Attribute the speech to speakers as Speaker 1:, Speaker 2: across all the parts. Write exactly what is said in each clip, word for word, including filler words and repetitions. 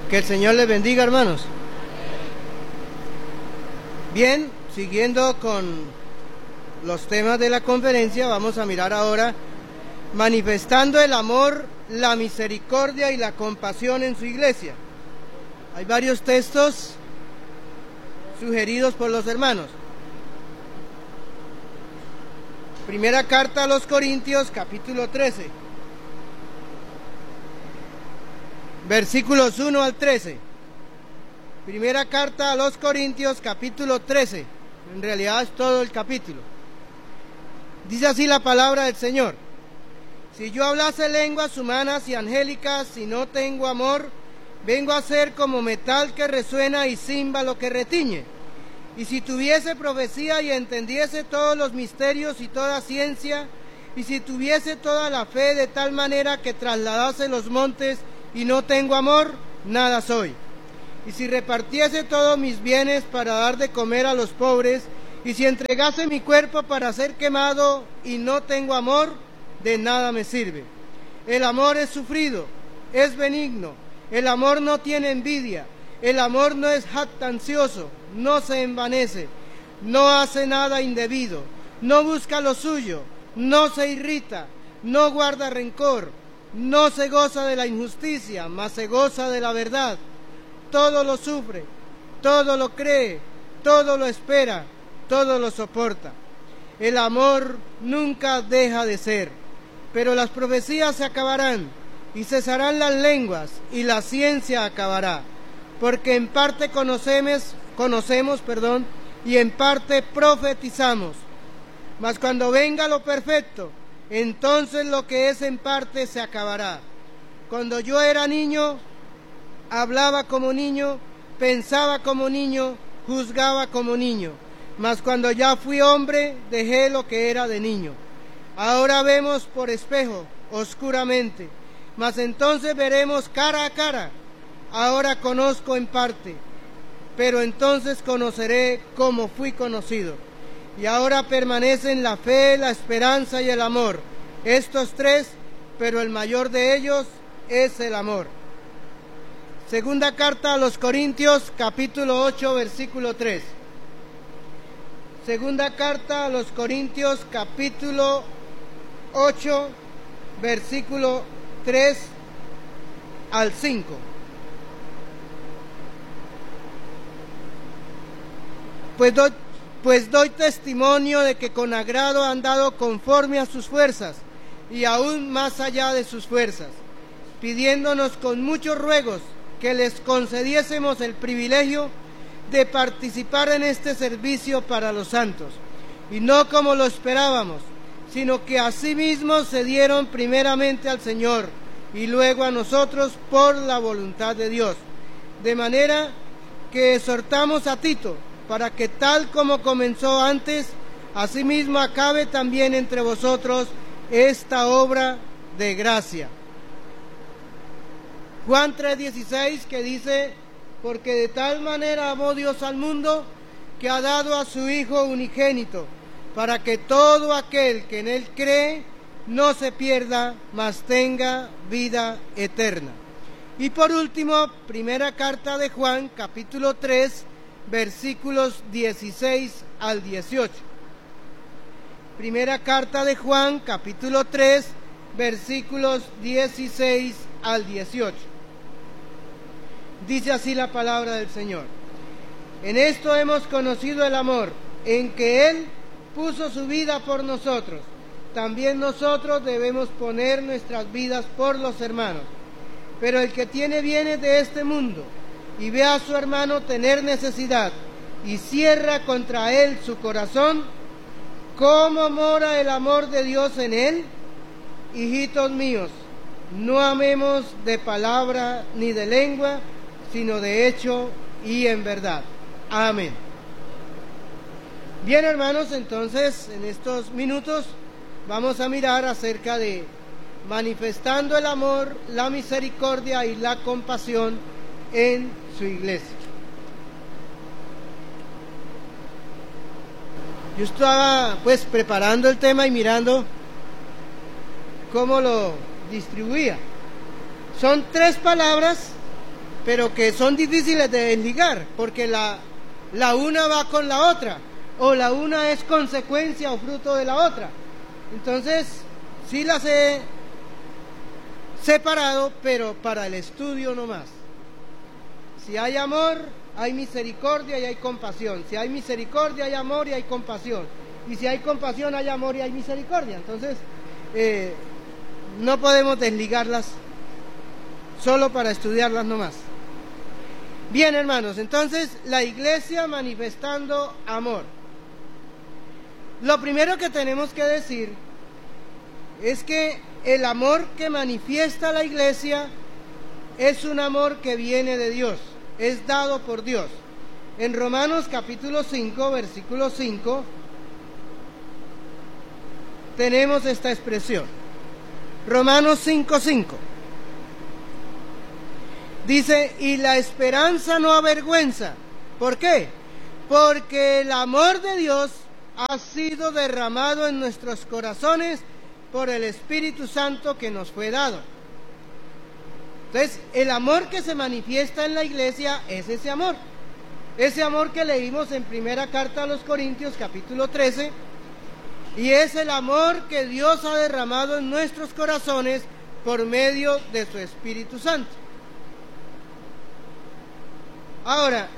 Speaker 1: Que el Señor les bendiga, hermanos. Bien, siguiendo con los temas de la conferencia, vamos a mirar ahora manifestando el amor, la misericordia y la compasión en su iglesia. Hay varios textos sugeridos por los hermanos. Primera carta a los Corintios, capítulo trece, versículos uno al trece. Primera carta a los Corintios, capítulo trece. En realidad es todo el capítulo. Dice así la palabra del Señor: si yo hablase lenguas humanas y angélicas y no tengo amor, vengo a ser como metal que resuena y címbalo que retiñe. Y si tuviese profecía y entendiese todos los misterios y toda ciencia, y si tuviese toda la fe de tal manera que trasladase los montes y no tengo amor, nada soy. Y si repartiese todos mis bienes para dar de comer a los pobres, y si entregase mi cuerpo para ser quemado y no tengo amor, de nada me sirve. El amor es sufrido, es benigno, el amor no tiene envidia, el amor no es jactancioso, no se envanece, no hace nada indebido, no busca lo suyo, no se irrita, no guarda rencor, no se goza de la injusticia, mas se goza de la verdad. Todo lo sufre, todo lo cree, todo lo espera, todo lo soporta. El amor nunca deja de ser, pero las profecías se acabarán, y cesarán las lenguas, y la ciencia acabará, porque en parte conocemos, conocemos, perdón, y en parte profetizamos. Mas cuando venga lo perfecto, entonces lo que es en parte se acabará. Cuando yo era niño, hablaba como niño, pensaba como niño, juzgaba como niño. Mas cuando ya fui hombre, dejé lo que era de niño. Ahora vemos por espejo, oscuramente, mas entonces veremos cara a cara. Ahora conozco en parte, pero entonces conoceré como fui conocido. Y ahora permanecen la fe, la esperanza y el amor, estos tres, pero el mayor de ellos es el amor. Segunda carta a los Corintios, capítulo ocho, versículo tres. Segunda carta a los Corintios, capítulo ocho, versículo tres al cinco. Pues doy, pues doy testimonio de que con agrado han dado conforme a sus fuerzas, y aún más allá de sus fuerzas, pidiéndonos con muchos ruegos que les concediésemos el privilegio de participar en este servicio para los santos, y no como lo esperábamos, sino que asimismo se dieron primeramente al Señor, y luego a nosotros por la voluntad de Dios, de manera que exhortamos a Tito, para que tal como comenzó antes, asimismo acabe también entre vosotros esta obra de gracia. Juan tres dieciséis, que dice: porque de tal manera amó Dios al mundo, que ha dado a su Hijo unigénito, para que todo aquel que en él cree no se pierda, mas tenga vida eterna. Y por último, primera carta de Juan, capítulo tres, versículos dieciséis al dieciocho. Primera carta de Juan, capítulo tres, versículos dieciséis al dieciocho. Dice así la palabra del Señor: en esto hemos conocido el amor, en que Él puso su vida por nosotros. También nosotros debemos poner nuestras vidas por los hermanos. Pero el que tiene bienes de este mundo y ve a su hermano tener necesidad y cierra contra él su corazón, ¿cómo mora el amor de Dios en él? Hijitos míos, no amemos de palabra ni de lengua, sino de hecho y en verdad. Amén. Bien, hermanos, entonces en estos minutos vamos a mirar acerca de manifestando el amor, la misericordia y la compasión en su iglesia. Yo estaba pues preparando el tema y mirando cómo lo distribuía. Son tres palabras, pero que son difíciles de desligar, porque la, la una va con la otra, o la una es consecuencia o fruto de la otra. Entonces, sí las he separado, pero para el estudio nomás. Si hay amor, hay misericordia y hay compasión. Si hay misericordia, hay amor y hay compasión. Y si hay compasión, hay amor y hay misericordia. Entonces, eh, no podemos desligarlas solo para estudiarlas nomás. Bien, hermanos, entonces la iglesia manifestando amor. Lo primero que tenemos que decir es que el amor que manifiesta la iglesia es un amor que viene de Dios, es dado por Dios. En Romanos capítulo cinco, versículo cinco, tenemos esta expresión. Romanos cinco, cinco. Dice, y la esperanza no avergüenza. ¿Por qué? Porque el amor de Dios ha sido derramado en nuestros corazones por el Espíritu Santo que nos fue dado. Entonces, el amor que se manifiesta en la iglesia es ese amor. Ese amor que leímos en primera carta a los Corintios, capítulo trece, y es el amor que Dios ha derramado en nuestros corazones por medio de su Espíritu Santo. Ahora,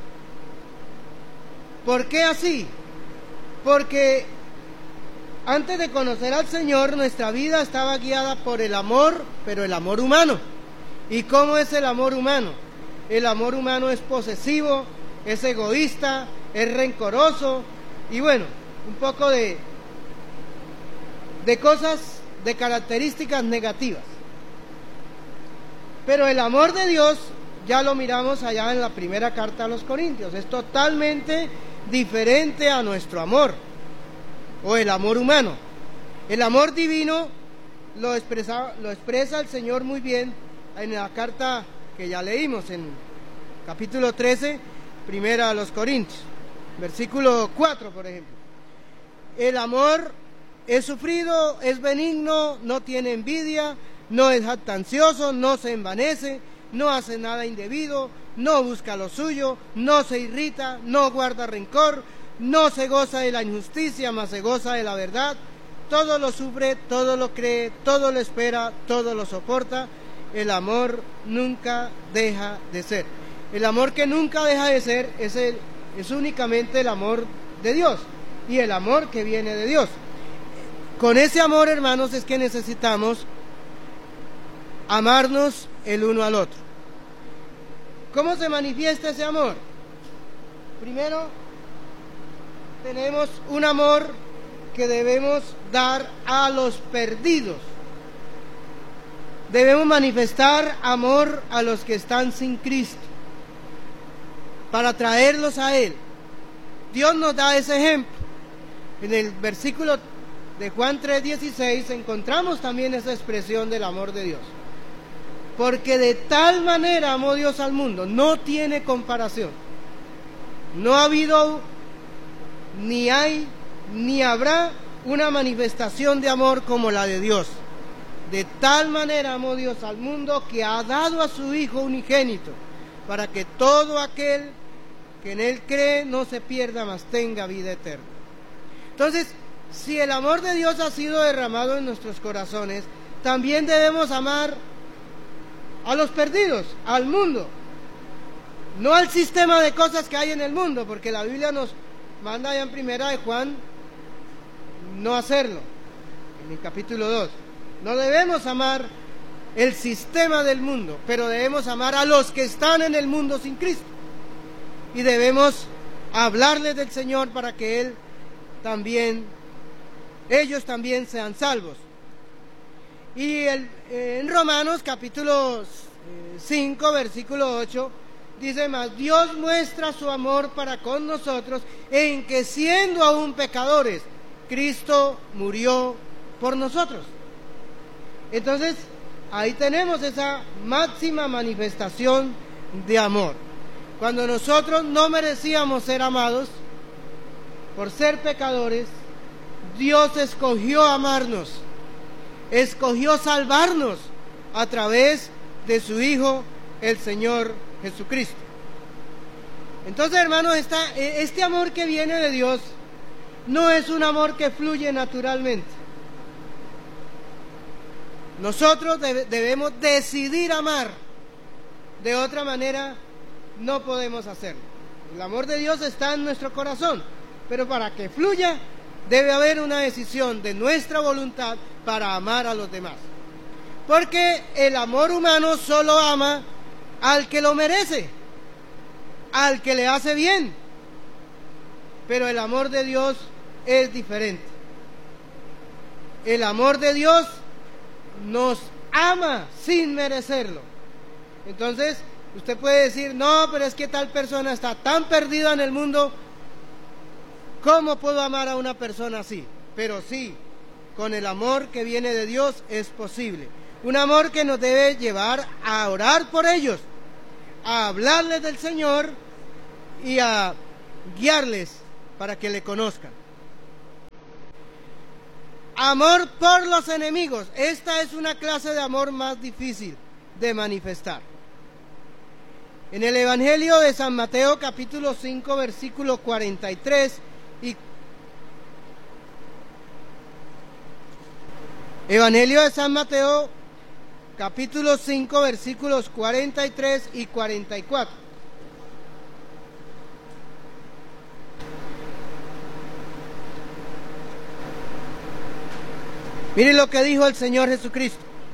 Speaker 1: ¿por qué así? Porque antes de conocer al Señor, nuestra vida estaba guiada por el amor, pero el amor humano. ¿Y cómo es el amor humano? El amor humano es posesivo, es egoísta, es rencoroso, y bueno, un poco de, de cosas, de características negativas. Pero el amor de Dios, ya lo miramos allá en la primera carta a los Corintios, es totalmente diferente a nuestro amor, o el amor humano. El amor divino lo expresa, lo expresa el Señor muy bien en la carta que ya leímos, en capítulo trece, primera a los Corintios, versículo cuatro, por ejemplo. El amor es sufrido, es benigno, no tiene envidia, no es jactancioso, no se envanece, no hace nada indebido, no busca lo suyo, no se irrita, no guarda rencor, no se goza de la injusticia, mas se goza de la verdad. Todo lo sufre, todo lo cree, todo lo espera, todo lo soporta. El amor nunca deja de ser. El amor que nunca deja de ser es, el, es únicamente el amor de Dios y el amor que viene de Dios. Con ese amor, hermanos, es que necesitamos amarnos el uno al otro. ¿Cómo se manifiesta ese amor? Primero, tenemos un amor que debemos dar a los perdidos. Debemos manifestar amor a los que están sin Cristo, para traerlos a Él. Dios nos da ese ejemplo. En el versículo de Juan tres dieciséis encontramos también esa expresión del amor de Dios. Porque de tal manera amó Dios al mundo, no tiene comparación. No ha habido, ni hay, ni habrá una manifestación de amor como la de Dios. De tal manera amó Dios al mundo que ha dado a su Hijo unigénito, para que todo aquel que en Él cree no se pierda, mas tenga vida eterna. Entonces, si el amor de Dios ha sido derramado en nuestros corazones, también debemos amar a los perdidos, al mundo, no al sistema de cosas que hay en el mundo, porque la Biblia nos manda ya en primera de Juan no hacerlo, en el capítulo dos. No debemos amar el sistema del mundo, pero debemos amar a los que están en el mundo sin Cristo, y debemos hablarles del Señor para que Él también, ellos también sean salvos. Y el, eh, en Romanos capítulo cinco, versículo ocho, dice más: Dios muestra su amor para con nosotros en que, siendo aún pecadores, Cristo murió por nosotros. Entonces, ahí tenemos esa máxima manifestación de amor. Cuando nosotros no merecíamos ser amados, por ser pecadores, Dios escogió amarnos, escogió salvarnos a través de su Hijo, el Señor Jesucristo. Entonces, hermanos, esta, este amor que viene de Dios no es un amor que fluye naturalmente. Nosotros deb- debemos decidir amar. De otra manera, no podemos hacerlo. El amor de Dios está en nuestro corazón, pero para que fluya, debe haber una decisión de nuestra voluntad para amar a los demás. Porque el amor humano solo ama al que lo merece, al que le hace bien. Pero el amor de Dios es diferente. El amor de Dios nos ama sin merecerlo. Entonces, usted puede decir, no, pero es que tal persona está tan perdida en el mundo, ¿cómo puedo amar a una persona así? Pero sí, con el amor que viene de Dios es posible. Un amor que nos debe llevar a orar por ellos, a hablarles del Señor y a guiarles para que le conozcan. Amor por los enemigos. Esta es una clase de amor más difícil de manifestar. En el Evangelio de San Mateo, capítulo cinco, versículo cuarenta y tres, y Evangelio de San Mateo, capítulo cinco, versículos cuarenta y tres y cuarenta y cuatro. Miren lo que dijo el Señor Jesucristo.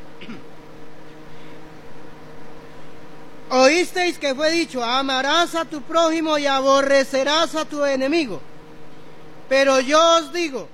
Speaker 1: Oísteis que fue dicho, amarás a tu prójimo y aborrecerás a tu enemigo. Pero yo os digo,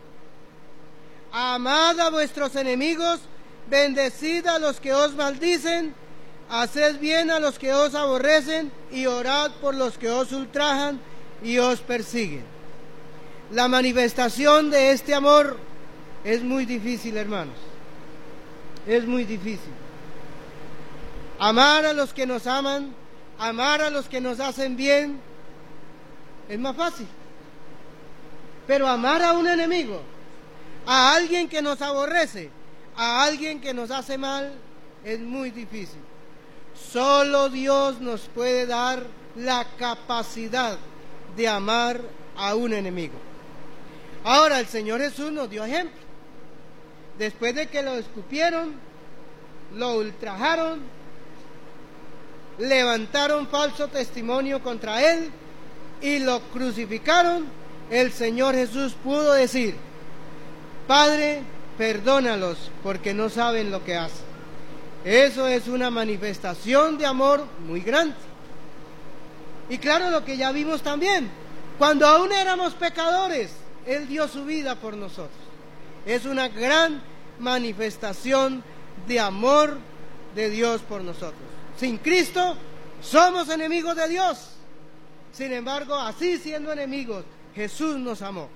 Speaker 1: amad a vuestros enemigos, bendecid a los que os maldicen, haced bien a los que os aborrecen y orad por los que os ultrajan y os persiguen. La manifestación de este amor es muy difícil, hermanos. Es muy difícil. Amar a los que nos aman, amar a los que nos hacen bien, es más fácil. Pero amar a un enemigo, a alguien que nos aborrece, a alguien que nos hace mal, es muy difícil. Solo Dios nos puede dar la capacidad de amar a un enemigo. Ahora, el Señor Jesús nos dio ejemplo. Después de que lo escupieron, lo ultrajaron, levantaron falso testimonio contra él y lo crucificaron, el Señor Jesús pudo decir, Padre, perdónalos porque no saben lo que hacen. Eso es una manifestación de amor muy grande. Y claro, lo que ya vimos también, cuando aún éramos pecadores, Él dio su vida por nosotros. Es una gran manifestación de amor de Dios por nosotros. Sin Cristo somos enemigos de Dios. Sin embargo, así siendo enemigos, Jesús nos amó.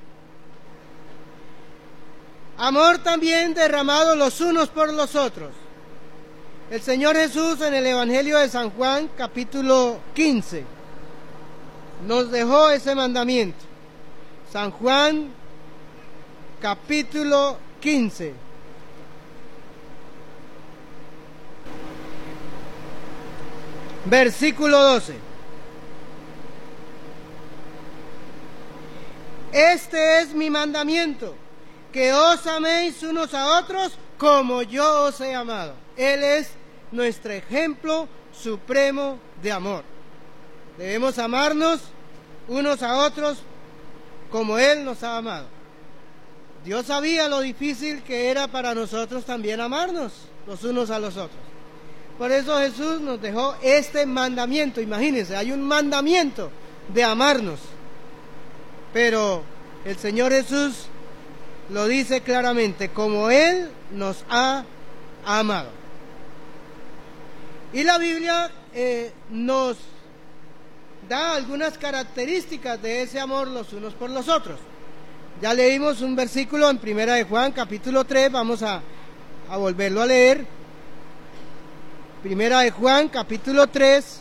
Speaker 1: Amor también derramado los unos por los otros. El Señor Jesús en el Evangelio de San Juan, capítulo quince, nos dejó ese mandamiento. San Juan, capítulo quince. Versículo doce. Este es mi mandamiento, que os améis unos a otros como yo os he amado. Él es nuestro ejemplo supremo de amor. Debemos amarnos unos a otros como Él nos ha amado. Dios sabía lo difícil que era para nosotros también amarnos los unos a los otros. Por eso Jesús nos dejó este mandamiento. Imagínense, hay un mandamiento de amarnos. Pero el Señor Jesús lo dice claramente, como Él nos ha amado. Y la Biblia eh, nos da algunas características de ese amor los unos por los otros. Ya leímos un versículo en Primera de Juan, capítulo tres, vamos a, a volverlo a leer. Primera de Juan, capítulo tres,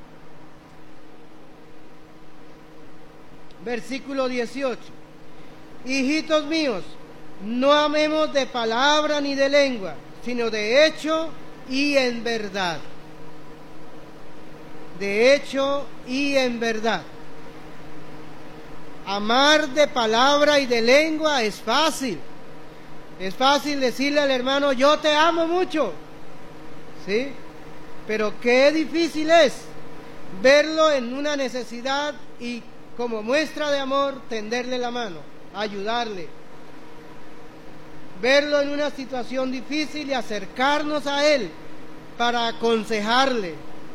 Speaker 1: versículo dieciocho. Hijitos míos, no amemos de palabra ni de lengua, sino de hecho y en verdad. de hecho y en verdad. Amar de palabra y de lengua es fácil. Es fácil decirle al hermano, yo te amo mucho, ¿sí? Pero qué difícil es verlo en una necesidad y como muestra de amor tenderle la mano, ayudarle. Verlo en una situación difícil y acercarnos a él para aconsejarle,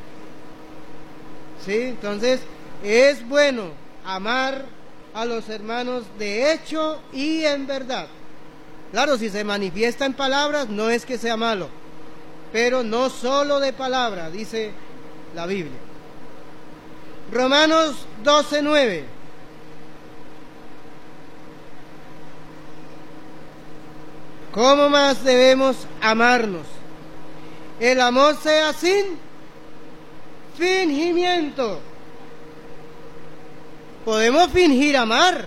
Speaker 1: ¿sí? Entonces es bueno amar a los hermanos de hecho y en verdad. Claro, si se manifiesta en palabras no es que sea malo, pero no solo de palabra, dice la Biblia. Romanos doce nueve. ¿Cómo más debemos amarnos? El amor sea sin fingimiento. Podemos fingir amar,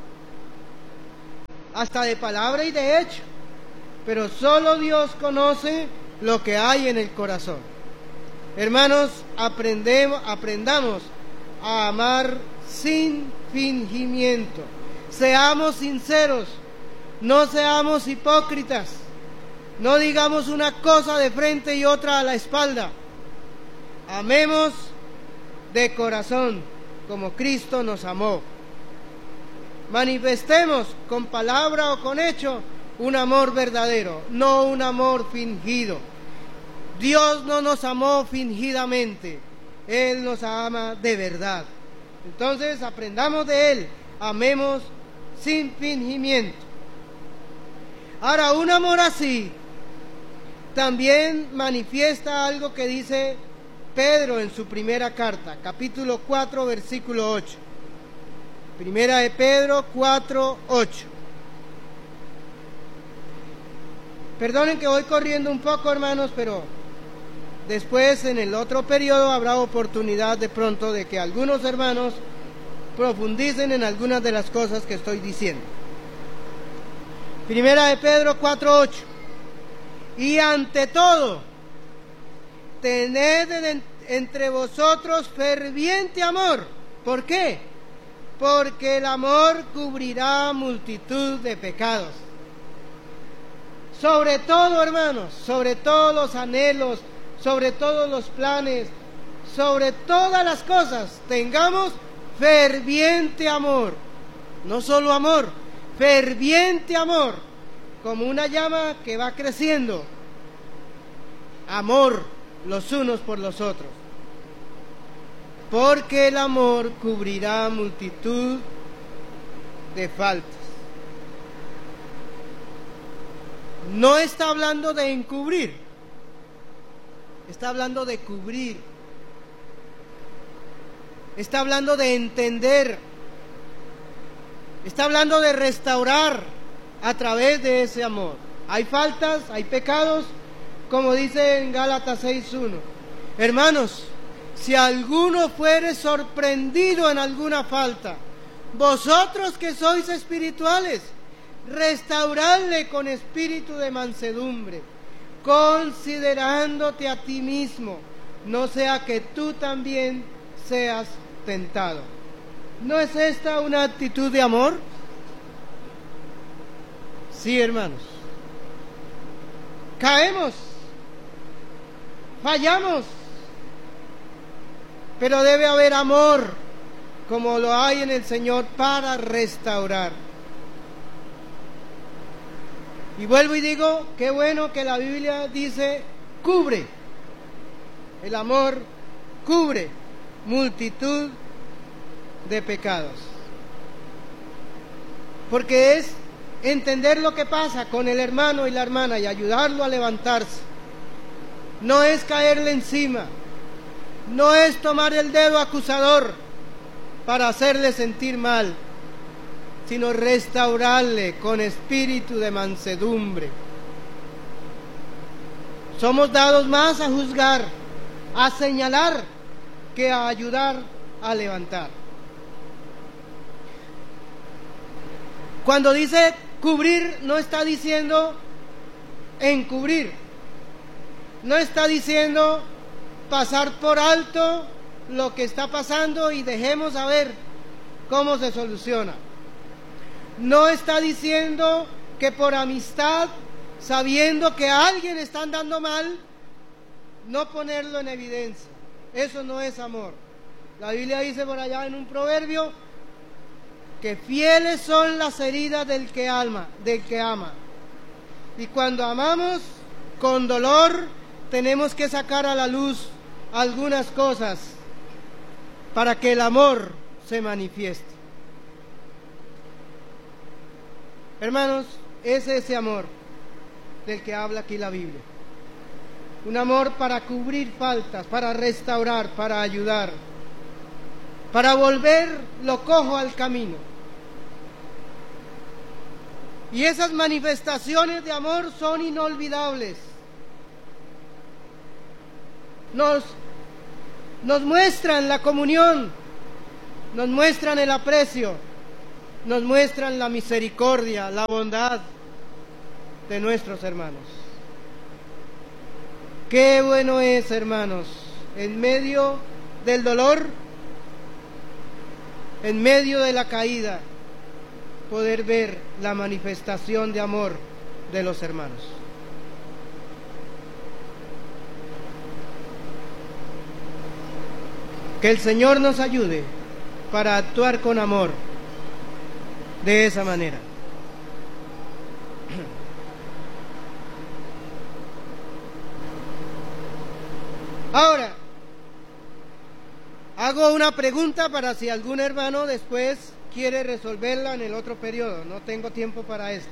Speaker 1: hasta de palabra y de hecho, pero solo Dios conoce lo que hay en el corazón. Hermanos, aprendemos, aprendamos a amar sin fingimiento. Seamos sinceros, no seamos hipócritas, no digamos una cosa de frente y otra a la espalda. Amemos de corazón, como Cristo nos amó. Manifestemos con palabra o con hecho un amor verdadero, no un amor fingido. Dios no nos amó fingidamente, Él nos ama de verdad. Entonces aprendamos de Él, amemos sin fingimiento. Ahora, un amor así también manifiesta algo que dice Pedro en su primera carta, capítulo cuatro, versículo ocho. Primera de Pedro cuatro, ocho. Perdonen que voy corriendo un poco, hermanos, pero después en el otro periodo habrá oportunidad de pronto de que algunos hermanos profundicen en algunas de las cosas que estoy diciendo. Primera de Pedro cuatro, ocho. Y ante todo, tened entre vosotros ferviente amor. ¿Por qué? Porque el amor cubrirá multitud de pecados. Sobre todo, hermanos, sobre todos los anhelos, sobre todos los planes, sobre todas las cosas, tengamos ferviente amor. No solo amor, ferviente amor, como una llama que va creciendo. Amor los unos por los otros. Porque el amor cubrirá multitud de faltas. No está hablando de encubrir, está hablando de cubrir. Está hablando de entender. Está hablando de restaurar a través de ese amor. Hay faltas, hay pecados, como dice en Gálatas seis uno. Hermanos, si alguno fuere sorprendido en alguna falta, vosotros que sois espirituales, restauradle con espíritu de mansedumbre, considerándote a ti mismo, no sea que tú también seas tentado. ¿No es esta una actitud de amor? Sí, hermanos. Caemos, fallamos, pero debe haber amor, como lo hay en el Señor, para restaurar. Y vuelvo y digo, qué bueno que la Biblia dice, cubre. El amor cubre multitud de pecados. Porque es entender lo que pasa con el hermano y la hermana y ayudarlo a levantarse. No es caerle encima. No es tomar el dedo acusador para hacerle sentir mal, sino restaurarle con espíritu de mansedumbre. Somos dados más a juzgar, a señalar, que a ayudar a levantar. Cuando dice cubrir, no está diciendo encubrir, no está diciendo pasar por alto lo que está pasando y dejemos a ver cómo se soluciona. No está diciendo que por amistad, sabiendo que a alguien está andando mal, no ponerlo en evidencia. Eso no es amor. La Biblia dice por allá en un proverbio que fieles son las heridas del que ama, del que ama. Y cuando amamos con dolor, tenemos que sacar a la luz algunas cosas para que el amor se manifieste. Hermanos, es ese amor del que habla aquí la Biblia. Un amor para cubrir faltas, para restaurar, para ayudar, para volver lo cojo al camino. Y esas manifestaciones de amor son inolvidables. Nos, nos muestran la comunión, nos muestran el aprecio, nos muestran la misericordia, la bondad de nuestros hermanos. Qué bueno es, hermanos, en medio del dolor, en medio de la caída, poder ver la manifestación de amor de los hermanos. Que el Señor nos ayude para actuar con amor de esa manera. Ahora, hago una pregunta para si algún hermano después quiere resolverla en el otro periodo. No tengo tiempo para esto.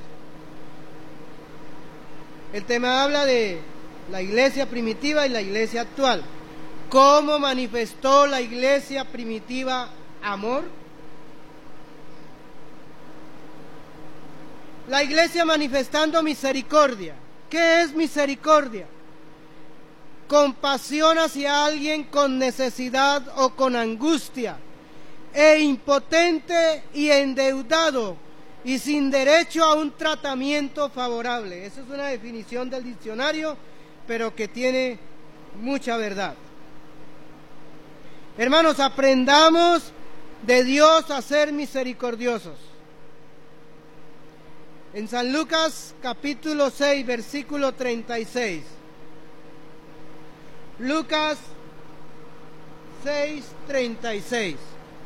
Speaker 1: El tema habla de la iglesia primitiva y la iglesia actual. ¿Cómo manifestó la iglesia primitiva amor? La iglesia manifestando misericordia. ¿Qué es misericordia? Compasión hacia alguien con necesidad o con angustia, e impotente y endeudado y sin derecho a un tratamiento favorable. Esa es una definición del diccionario, pero que tiene mucha verdad. Hermanos, aprendamos de Dios a ser misericordiosos. En San Lucas capítulo seis, versículo treinta y seis. Lucas seis, treinta y seis.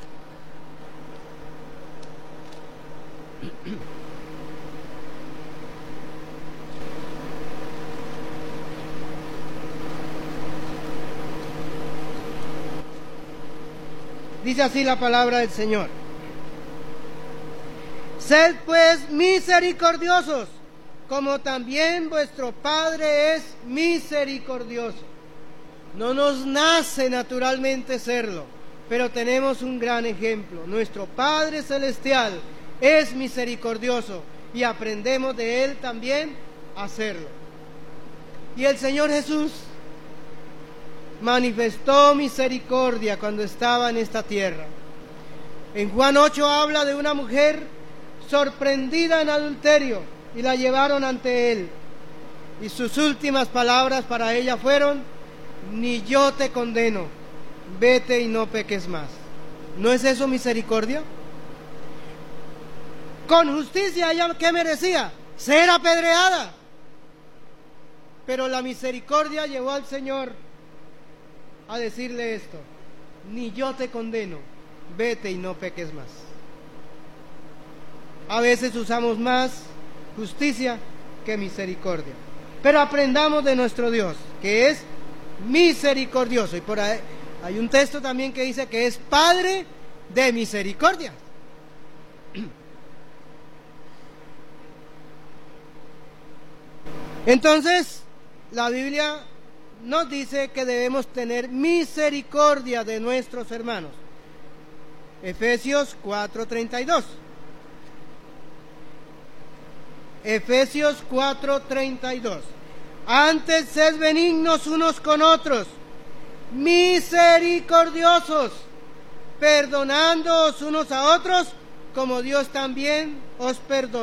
Speaker 1: Dice así la palabra del Señor: sed pues misericordiosos, como también vuestro Padre es misericordioso. No nos nace naturalmente serlo, pero tenemos un gran ejemplo. Nuestro Padre Celestial es misericordioso y aprendemos de Él también a hacerlo. Y el Señor Jesús manifestó misericordia cuando estaba en esta tierra. En Juan ocho habla de una mujer sorprendida en adulterio y la llevaron ante Él. Y sus últimas palabras para ella fueron: ni yo te condeno, vete y no peques más. ¿No es eso misericordia? Con justicia ella, ¿qué merecía? Ser apedreada. Pero la misericordia llevó al Señor a decirle esto: ni yo te condeno, vete y no peques más. A veces usamos más justicia que misericordia, pero aprendamos de nuestro Dios, que es misericordioso. Y por ahí hay un texto también que dice que es Padre de misericordia. Entonces, la Biblia nos dice que debemos tener misericordia de nuestros hermanos. Efesios cuatro treinta y dos. Efesios cuatro treinta y dos. Antes sed benignos unos con otros, misericordiosos, perdonándoos unos a otros, como Dios también os perdonó